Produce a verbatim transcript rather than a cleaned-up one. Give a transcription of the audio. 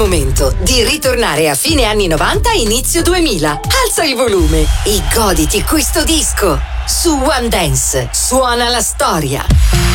momento di ritornare a fine anni novanta e inizio duemila. Alza il volume e goditi questo disco. Su One Dance suona la storia.